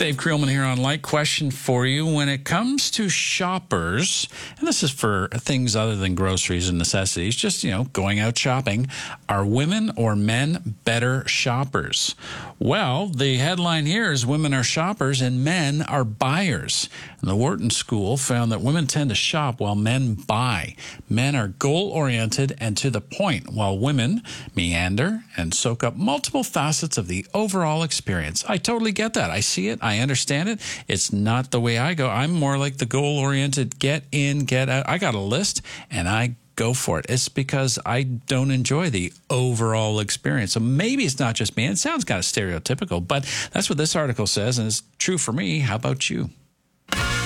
Dave Creelman here on Light. Question for you. When it comes to shoppers, and this is for things other than groceries and necessities, just, going out shopping, are women or men better shoppers? Well, the headline here is women are shoppers and men are buyers. And the Wharton School found that women tend to shop while men buy. Men are goal-oriented and to the point, while women meander and soak up multiple facets of the overall experience. I totally get that. I see it. I understand it. It's not the way I go. I'm more like the goal-oriented, get in, get out. I got a list, and I go for it. It's because I don't enjoy the overall experience. So maybe it's not just me. It sounds kind of stereotypical, but that's what this article says, and it's true for me. How about you?